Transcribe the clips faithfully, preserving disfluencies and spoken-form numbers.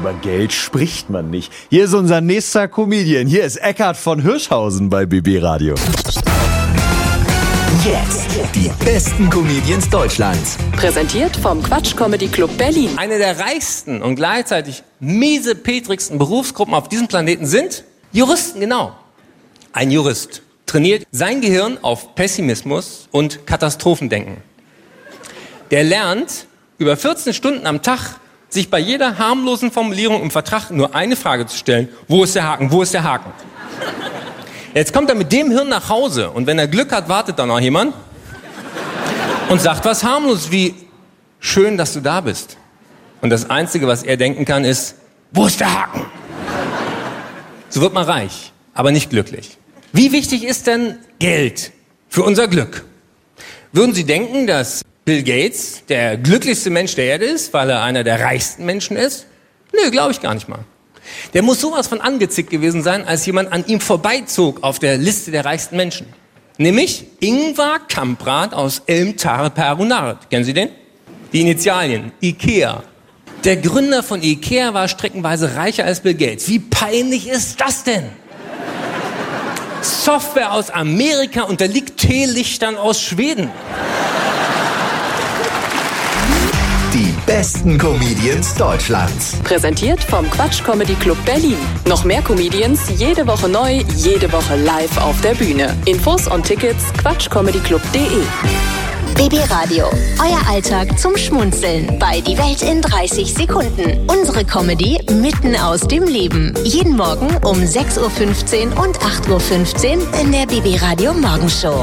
Über Geld spricht man nicht. Hier ist unser nächster Comedian. Hier ist Eckhard von Hirschhausen bei B B Radio. Jetzt die besten Comedians Deutschlands. Präsentiert vom Quatsch Comedy Club Berlin. Eine der reichsten und gleichzeitig miesepetrigsten Berufsgruppen auf diesem Planeten sind Juristen, genau. Ein Jurist trainiert sein Gehirn auf Pessimismus und Katastrophendenken. Der lernt über vierzehn Stunden am Tag, sich bei jeder harmlosen Formulierung im Vertrag nur eine Frage zu stellen: Wo ist der Haken? Wo ist der Haken? Jetzt kommt er mit dem Hirn nach Hause und wenn er Glück hat, wartet da noch jemand und sagt was harmlos wie: Schön, dass du da bist. Und das Einzige, was er denken kann, ist: Wo ist der Haken? So wird man reich, aber nicht glücklich. Wie wichtig ist denn Geld für unser Glück? Würden Sie denken, dass Bill Gates der glücklichste Mensch der Erde ist, weil er einer der reichsten Menschen ist? Nö, glaube ich gar nicht mal. Der muss sowas von angezickt gewesen sein, als jemand an ihm vorbeizog auf der Liste der reichsten Menschen. Nämlich Ingvar Kamprad aus Elmtare-Perunard. Kennen Sie den? Die Initialien, Ikea. Der Gründer von Ikea war streckenweise reicher als Bill Gates. Wie peinlich ist das denn? Software aus Amerika unterliegt Teelichtern aus Schweden. Die besten Comedians Deutschlands. Präsentiert vom Quatsch Comedy Club Berlin. Noch mehr Comedians, jede Woche neu, jede Woche live auf der Bühne. Infos und Tickets quatschcomedyclub punkt de. B B Radio, euer Alltag zum Schmunzeln bei Die Welt in dreißig Sekunden. Unsere Comedy mitten aus dem Leben. Jeden Morgen um sechs Uhr fünfzehn und acht Uhr fünfzehn in der B B Radio Morgenshow.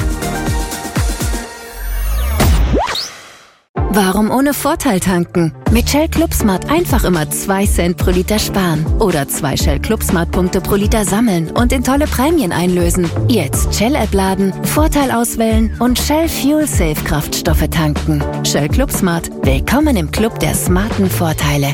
Warum ohne Vorteil tanken? Mit Shell Club Smart einfach immer zwei Cent pro Liter sparen. Oder zwei Shell Club Smart Punkte pro Liter sammeln und in tolle Prämien einlösen. Jetzt Shell-App laden, Vorteil auswählen und Shell Fuel Safe Kraftstoffe tanken. Shell Club Smart. Willkommen im Club der smarten Vorteile.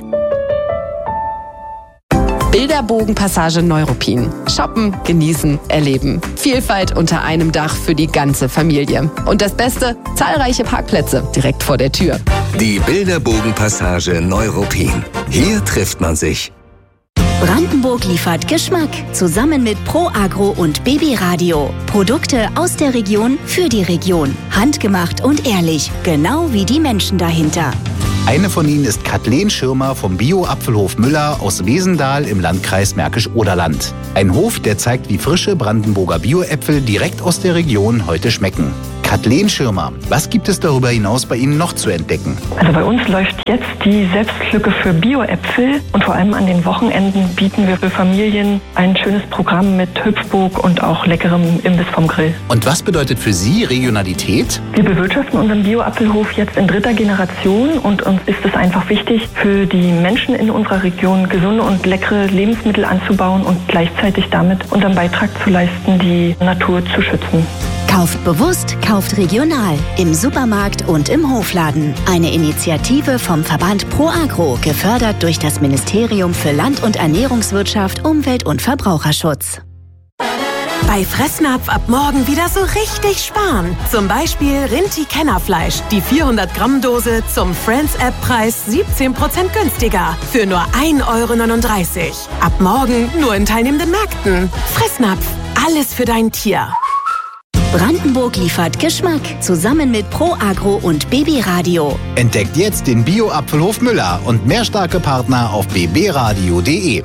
Bilderbogenpassage Neuruppin. Shoppen, genießen, erleben. Vielfalt unter einem Dach für die ganze Familie. Und das Beste, zahlreiche Parkplätze direkt vor der Tür. Die Bilderbogenpassage Neuruppin. Hier trifft man sich. Brandenburg liefert Geschmack. Zusammen mit Pro Agro und B B Radio. Produkte aus der Region für die Region. Handgemacht und ehrlich. Genau wie die Menschen dahinter. Eine von ihnen ist Kathleen Schirmer vom Bio-Apfelhof Müller aus Wesendal im Landkreis Märkisch-Oderland. Ein Hof, der zeigt, wie frische Brandenburger Bio-Äpfel direkt aus der Region heute schmecken. Kathleen Schirmer, was gibt es darüber hinaus bei Ihnen noch zu entdecken? Also bei uns läuft jetzt die Selbstlücke für Bio-Äpfel und vor allem an den Wochenenden bieten wir für Familien ein schönes Programm mit Hüpfburg und auch leckerem Imbiss vom Grill. Und was bedeutet für Sie Regionalität? Wir bewirtschaften unseren Bio-Apfelhof jetzt in dritter Generation und uns ist es einfach wichtig, für die Menschen in unserer Region gesunde und leckere Lebensmittel anzubauen und gleichzeitig damit unseren Beitrag zu leisten, die Natur zu schützen. Kauft bewusst, kauft regional. Im Supermarkt und im Hofladen. Eine Initiative vom Verband Pro Agro, gefördert durch das Ministerium für Land- und Ernährungswirtschaft, Umwelt- und Verbraucherschutz. Bei Fressnapf ab morgen wieder so richtig sparen. Zum Beispiel Rinti-Kennerfleisch. Die vierhundert Gramm Dose zum Friends-App-Preis siebzehn Prozent günstiger. Für nur ein Euro neununddreißig. Ab morgen nur in teilnehmenden Märkten. Fressnapf. Alles für dein Tier. Brandenburg liefert Geschmack. Zusammen mit Pro Agro und B B Radio. Entdeckt jetzt den Bio-Apfelhof Müller und mehr starke Partner auf b b radio punkt de.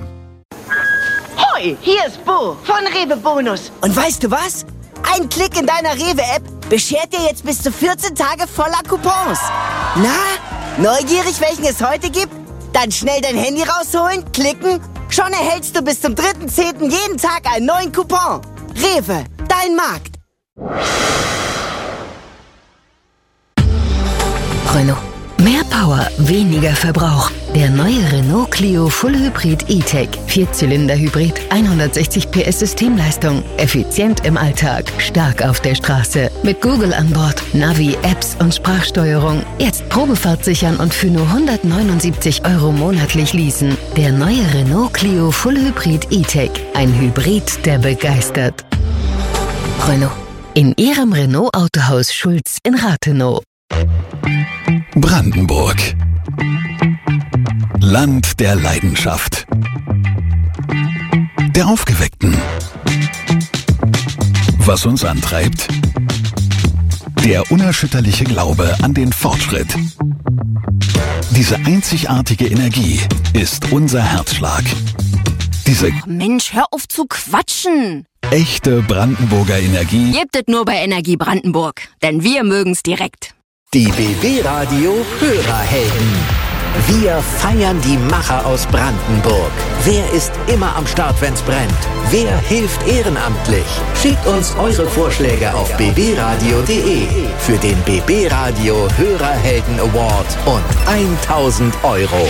Hoi, hier ist Bo von Rewe Bonus. Und weißt du was? Ein Klick in deiner Rewe-App beschert dir jetzt bis zu vierzehn Tage voller Coupons. Na, neugierig, welchen es heute gibt? Dann schnell dein Handy rausholen, klicken. Schon erhältst du bis zum dritten zehnten jeden Tag einen neuen Coupon. Rewe, dein Markt. Renault. Mehr Power, weniger Verbrauch. Der neue Renault Clio Full Hybrid E-Tech. Vierzylinder-Hybrid, hundertsechzig P S Systemleistung. Effizient im Alltag, stark auf der Straße. Mit Google an Bord, Navi, Apps und Sprachsteuerung. Jetzt Probefahrt sichern und für nur hundertneunundsiebzig Euro monatlich leasen. Der neue Renault Clio Full Hybrid E-Tech. Ein Hybrid, der begeistert. Renault. In Ihrem Renault Autohaus Schulz in Rathenow. Brandenburg. Land der Leidenschaft. Der Aufgeweckten. Was uns antreibt? Der unerschütterliche Glaube an den Fortschritt. Diese einzigartige Energie ist unser Herzschlag. Diese Mensch, hör auf zu quatschen! Echte Brandenburger Energie Gebt es nur bei Energie Brandenburg, denn wir mögen's direkt. Die B B-Radio Hörerhelden. Wir feiern die Macher aus Brandenburg. Wer ist immer am Start, wenn's brennt? Wer hilft ehrenamtlich? Schickt uns eure Vorschläge auf b b radio punkt d e für den B B-Radio Hörerhelden Award und tausend Euro.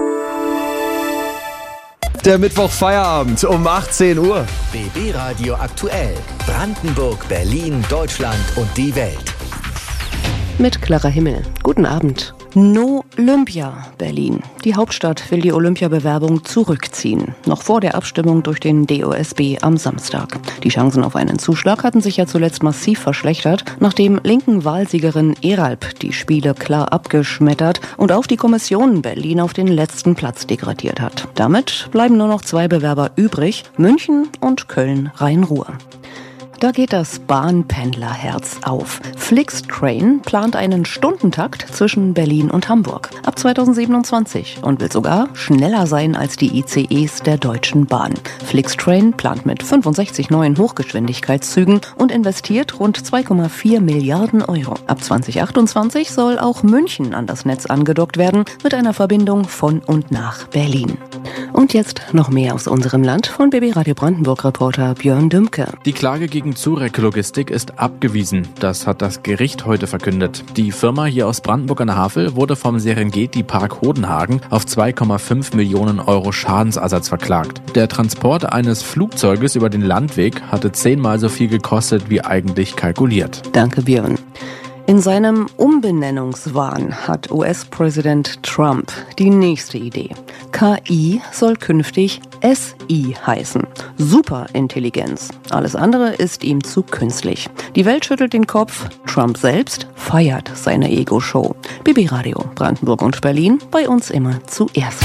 Der Mittwoch Feierabend um achtzehn Uhr. B B-Radio aktuell. Brandenburg, Berlin, Deutschland und die Welt. Mit klarer Himmel. Guten Abend. No Olympia, Berlin. Die Hauptstadt will die Olympiabewerbung zurückziehen. Noch vor der Abstimmung durch den D O S B am Samstag. Die Chancen auf einen Zuschlag hatten sich ja zuletzt massiv verschlechtert, nachdem linken Wahlsiegerin Eralp die Spiele klar abgeschmettert und auch die Kommission Berlin auf den letzten Platz degradiert hat. Damit bleiben nur noch zwei Bewerber übrig, München und Köln-Rhein-Ruhr. Da geht das Bahnpendlerherz auf. Flixtrain plant einen Stundentakt zwischen Berlin und Hamburg ab zweitausendsiebenundzwanzig und will sogar schneller sein als die I C Es der Deutschen Bahn. Flixtrain plant mit fünfundsechzig neuen Hochgeschwindigkeitszügen und investiert rund zwei Komma vier Milliarden Euro. Ab zweitausendachtundzwanzig soll auch München an das Netz angedockt werden mit einer Verbindung von und nach Berlin. Und jetzt noch mehr aus unserem Land von B B Radio Brandenburg-Reporter Björn Dümke. Die Klage gegen Zurek Logistik ist abgewiesen. Das hat das Gericht heute verkündet. Die Firma hier aus Brandenburg an der Havel wurde vom Serengeti Park Hodenhagen auf zwei Komma fünf Millionen Euro Schadensersatz verklagt. Der Transport eines Flugzeuges über den Landweg hatte zehnmal so viel gekostet wie eigentlich kalkuliert. Danke, Björn. In seinem Umbenennungswahn hat U S-Präsident Trump die nächste Idee. K I soll künftig S I heißen. Superintelligenz. Alles andere ist ihm zu künstlich. Die Welt schüttelt den Kopf. Trump selbst feiert seine Ego-Show. B B Radio Brandenburg und Berlin, bei uns immer zuerst.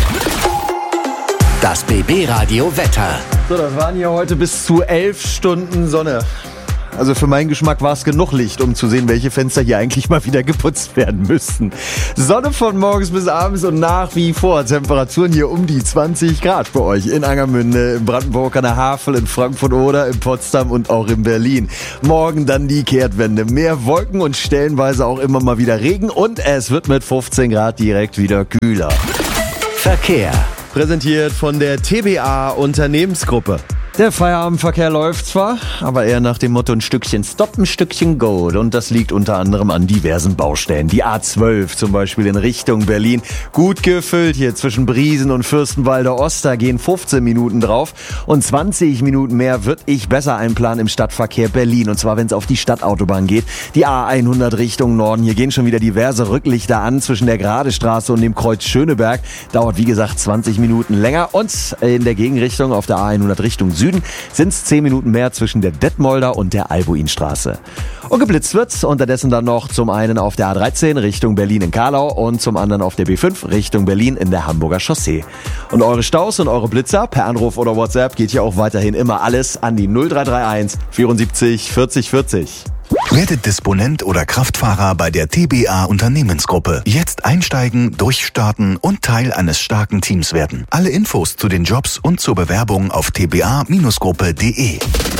Das B B-Radio Wetter. So, das waren hier heute bis zu elf Stunden Sonne. Also für meinen Geschmack war es genug Licht, um zu sehen, welche Fenster hier eigentlich mal wieder geputzt werden müssten. Sonne von morgens bis abends und nach wie vor Temperaturen hier um die zwanzig Grad bei euch. In Angermünde, in Brandenburg an der Havel, in Frankfurt oder in Potsdam und auch in Berlin. Morgen dann die Kehrtwende. Mehr Wolken und stellenweise auch immer mal wieder Regen und es wird mit fünfzehn Grad direkt wieder kühler. Verkehr. Präsentiert von der T B A Unternehmensgruppe. Der Feierabendverkehr läuft zwar, aber eher nach dem Motto ein Stückchen Stop, ein Stückchen Go. Und das liegt unter anderem an diversen Baustellen. Die A zwölf zum Beispiel in Richtung Berlin, gut gefüllt hier zwischen Briesen und Fürstenwalder Ost. Da gehen fünfzehn Minuten drauf und zwanzig Minuten mehr würde ich besser einplanen im Stadtverkehr Berlin. Und zwar, wenn es auf die Stadtautobahn geht. Die A hundert Richtung Norden. Hier gehen schon wieder diverse Rücklichter an zwischen der Gradestraße und dem Kreuz Schöneberg. Dauert wie gesagt zwanzig Minuten länger. Und in der Gegenrichtung auf der A hundert Richtung Süden sind es zehn Minuten mehr zwischen der Detmolder und der Albuinstraße. Und geblitzt wird unterdessen dann noch zum einen auf der A dreizehn Richtung Berlin in Karlau und zum anderen auf der B fünf Richtung Berlin in der Hamburger Chaussee. Und eure Staus und eure Blitzer per Anruf oder WhatsApp geht hier auch weiterhin immer alles an die null drei drei eins vierundsiebzig vierzig vierzig. Werdet Disponent oder Kraftfahrer bei der T B A Unternehmensgruppe. Jetzt einsteigen, durchstarten und Teil eines starken Teams werden. Alle Infos zu den Jobs und zur Bewerbung auf t b a Gruppe punkt d e.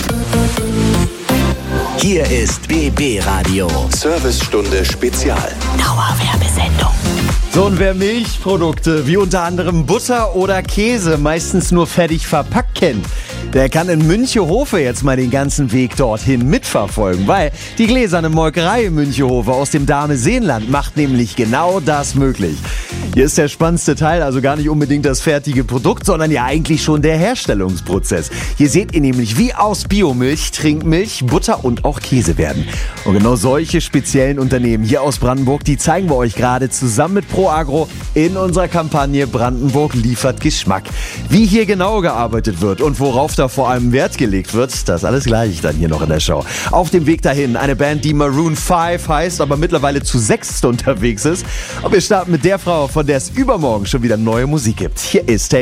Hier ist B B Radio. Servicestunde Spezial. Dauerwerbesendung. So, und wer Milchprodukte wie unter anderem Butter oder Käse meistens nur fertig verpackt kennt, der kann in Münchehofe jetzt mal den ganzen Weg dorthin mitverfolgen, weil die gläserne Molkerei in Münchehofe aus dem Dahme-Seenland macht nämlich genau das möglich. Hier ist der spannendste Teil also gar nicht unbedingt das fertige Produkt, sondern ja eigentlich schon der Herstellungsprozess. Hier seht ihr nämlich, wie aus Biomilch, Trinkmilch, Butter und auch Käse werden. Und genau solche speziellen Unternehmen hier aus Brandenburg, die zeigen wir euch gerade zusammen mit ProAgro in unserer Kampagne Brandenburg liefert Geschmack. Wie hier genau gearbeitet wird und worauf da da vor allem Wert gelegt wird, das alles gleich dann hier noch in der Show. Auf dem Weg dahin eine Band, die Maroon fünf heißt, aber mittlerweile zu sechst unterwegs ist. Und wir starten mit der Frau, von der es übermorgen schon wieder neue Musik gibt. Hier ist Taylor